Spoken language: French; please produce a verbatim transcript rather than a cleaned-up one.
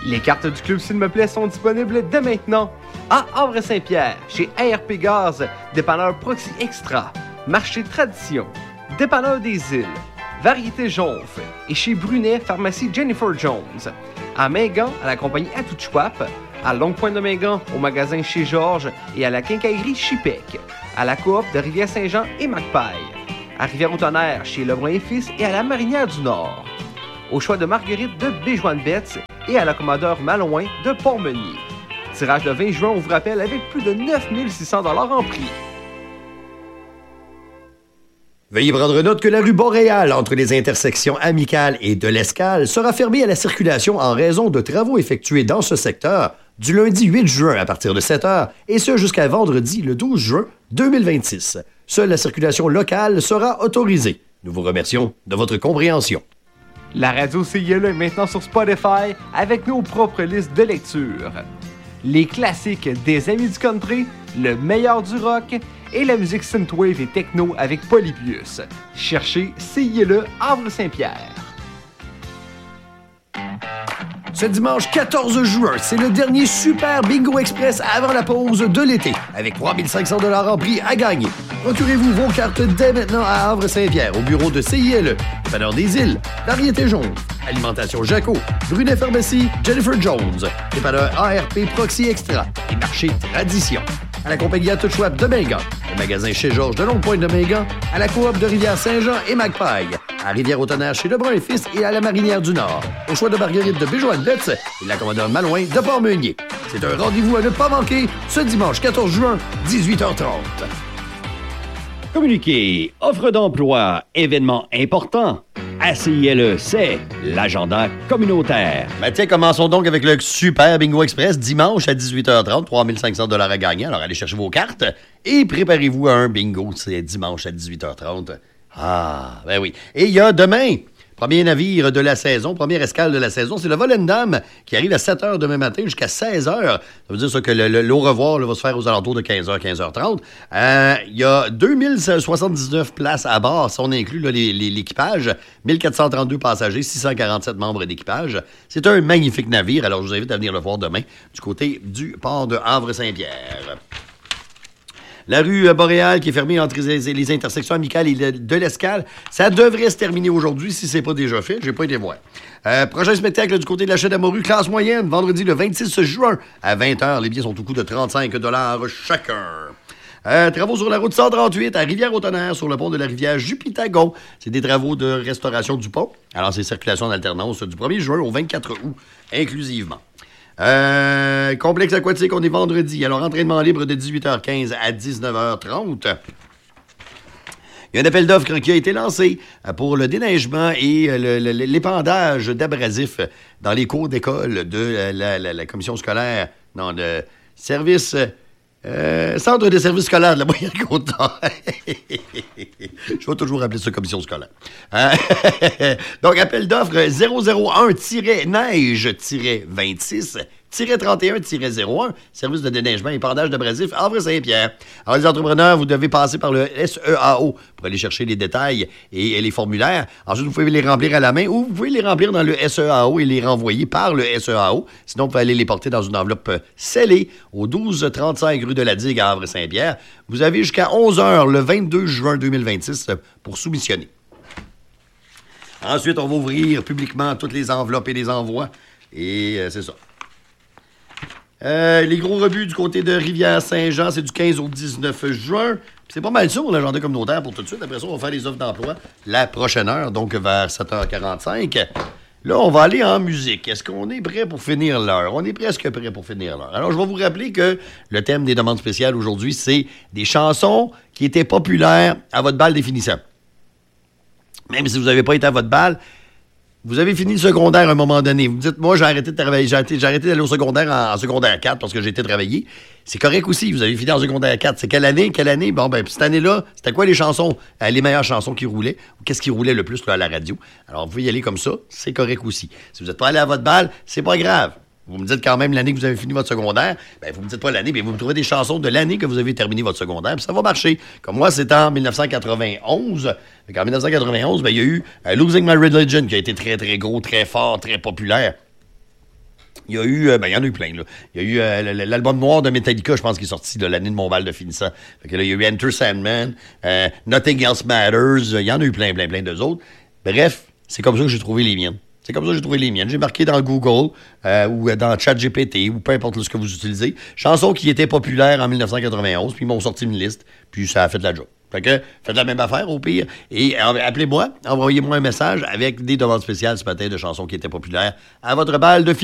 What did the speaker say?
Les cartes du Club S'il me plaît sont disponibles dès maintenant à Havre-Saint-Pierre, chez A R P Gaz, dépanneur Proxy Extra, Marché Tradition, dépanneur des Îles, Variété Jonf et chez Brunet, pharmacie Jennifer Jones. À Mingan, à la compagnie Atouchouap, à Longue-Pointe-de-Mingan, au magasin chez Georges et à la quincaillerie Chipec, à la coop de Rivière-Saint-Jean et Magpaille, à Rivière-au-Tonnerre, chez Lebrun et Fils et à la Marinière du Nord, au choix de Marguerite de Béjoine-Betts et à l'accommodeur Malouin de Port-Meunier. Tirage le vingt juin, on vous rappelle, avec plus de neuf mille six cents dollars en prix. Veuillez prendre note que la rue Boréal, entre les intersections Amicales et de l'Escale, sera fermée à la circulation en raison de travaux effectués dans ce secteur du lundi huit juin à partir de sept heures et ce jusqu'à vendredi le douze juin deux mille vingt-six. Seule la circulation locale sera autorisée. Nous vous remercions de votre compréhension. La radio C I L est maintenant sur Spotify avec nos propres listes de lecture. Les classiques des Amis du Country, le meilleur du rock et la musique synthwave et techno avec Polybius. Cherchez C I L E Havre-Saint-Pierre. Ce dimanche quatorze juin, c'est le dernier Super Bingo Express avant la pause de l'été, avec trois mille cinq cents dollars en prix à gagner. Procurez-vous vos cartes dès maintenant à Havre-Saint-Pierre, au bureau de C I L E, dépanneur des Îles, Variété Jaune, Alimentation Jaco, Brunet Pharmacie, Jennifer Jones, dépanneur A R P Proxy Extra et Marché Tradition. À la compagnie Atouchouap de Mingan, au magasin chez Georges de Longue-Pointe de Mingan, à la coop de Rivière-Saint-Jean et Magpaille, à Rivière-au-Tonnerre chez Lebrun et Fils et à la Marinière du Nord, au choix de Marguerite de Béjoine-Betts et l'accommodeur Malouin de Port-Meunier. C'est un rendez-vous à ne pas manquer ce dimanche quatorze juin, dix-huit heures trente. Communiqué, offre d'emploi, événement important. À C I L E, c'est l'agenda communautaire. Ben tiens, commençons donc avec le Super Bingo Express dimanche à dix-huit heures trente, trois mille cinq cents dollars à gagner. Alors allez chercher vos cartes et préparez-vous à un bingo, c'est dimanche à dix-huit heures trente. Ah, ben oui. Et il y a demain, premier navire de la saison, première escale de la saison, c'est le Volendam qui arrive à sept heures demain matin jusqu'à seize heures. Ça veut dire ça que le, le, l'au revoir là, va se faire aux alentours de quinze heures, quinze heures trente. Euh, il y a deux mille soixante-dix-neuf places à bord, si on inclut là, les, les, l'équipage, mille quatre cent trente-deux passagers, six cent quarante-sept membres d'équipage. C'est un magnifique navire, alors je vous invite à venir le voir demain du côté du port de Havre-Saint-Pierre. La rue Boréal qui est fermée entre les, les intersections Amicales et de l'Escale, ça devrait se terminer aujourd'hui si c'est pas déjà fait. J'ai pas été voir. Euh, prochain spectacle du côté de la Chaîne Amorue, classe moyenne, vendredi le vingt-six juin à vingt heures. Les billets sont au coût de trente-cinq dollars chacun. Euh, travaux sur la route cent trente-huit à Rivière-au-Tonnerre, sur le pont de la rivière Jupitagon. C'est des travaux de restauration du pont. Alors, c'est circulation en alternance du premier juin au vingt-quatre août, inclusivement. Euh, complexe aquatique, on est vendredi. Alors, entraînement libre de dix-huit heures quinze à dix-neuf heures trente. Il y a un appel d'offres qui a été lancé pour le déneigement et le, le, l'épandage d'abrasifs dans les cours d'école de la, la, la commission scolaire, non, le service... Euh, centre de services scolaires de la Moyenne-Côte-Nord. Je vais toujours appeler ça commission scolaire. Euh, donc, appel d'offres zéro zéro un neige vingt-six trente et un zéro un, service de déneigement et épandage d'abrasifs Havre-Saint-Pierre. Alors, les entrepreneurs, vous devez passer par le S E A O pour aller chercher les détails et, et les formulaires. Ensuite, vous pouvez les remplir à la main ou vous pouvez les remplir dans le S E A O et les renvoyer par le S E A O. Sinon, vous pouvez aller les porter dans une enveloppe scellée au douze trente-cinq rue de la Digue à Havre-Saint-Pierre. Vous avez jusqu'à onze heures le vingt-deux juin deux mille vingt-six pour soumissionner. Ensuite, on va ouvrir publiquement toutes les enveloppes et les envois. Et euh, c'est ça. Euh, les gros rebuts du côté de Rivière-Saint-Jean, c'est du quinze au dix-neuf juin. Puis c'est pas mal ça pour l'agenda communautaire pour tout de suite. Après ça, on va faire les offres d'emploi la prochaine heure, donc vers sept heures quarante-cinq. Là, on va aller en musique. Est-ce qu'on est prêt pour finir l'heure? On est presque prêt pour finir l'heure. Alors, je vais vous rappeler que le thème des demandes spéciales aujourd'hui, c'est des chansons qui étaient populaires à votre bal définissant. Même si vous n'avez pas été à votre bal, vous avez fini le secondaire à un moment donné. Vous me dites, moi, j'ai arrêté de travailler, j'ai arrêté, j'ai arrêté d'aller au secondaire en, en secondaire quatre parce que j'ai été travailler. C'est correct aussi, vous avez fini en secondaire quatre. C'est quelle année? Quelle année? Bon, ben, cette année-là, c'était quoi les chansons, euh, les meilleures chansons qui roulaient? Ou qu'est-ce qui roulait le plus là, à la radio? Alors, vous pouvez y aller comme ça, c'est correct aussi. Si vous n'êtes pas allé à votre bal, c'est pas grave. Vous me dites quand même l'année que vous avez fini votre secondaire, ben vous me dites pas l'année, mais vous me trouvez des chansons de l'année que vous avez terminé votre secondaire, puis ça va marcher. Comme moi, c'est en dix-neuf cent quatre-vingt-onze. En dix-neuf cent quatre-vingt-onze, ben il y a eu uh, Losing My Religion qui a été très, très gros, très fort, très populaire. Il y a eu, euh, ben, il y en a eu plein, là. Il y a eu euh, l'album noir de Metallica, je pense, qui est sorti de l'année de mon bal de finissant. Fait que là, il y a eu Enter Sandman, euh, Nothing Else Matters, il y en a eu plein, plein, plein d'eux autres. Bref, c'est comme ça que j'ai trouvé les miennes. C'est comme ça que j'ai trouvé les miennes. J'ai marqué dans Google euh, ou dans ChatGPT ou peu importe ce que vous utilisez. Chansons qui étaient populaires en dix-neuf cent quatre-vingt-onze, puis ils m'ont sorti une liste, puis ça a fait de la job. Fait que faites la même affaire au pire. Et appelez-moi, envoyez-moi un message avec des demandes spéciales ce matin de chansons qui étaient populaires à votre bal de filles.